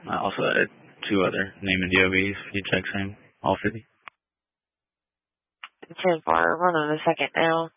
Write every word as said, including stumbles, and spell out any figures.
I also added two other name and D O Bs. If you check same, all fifty. ten four, run on a second now.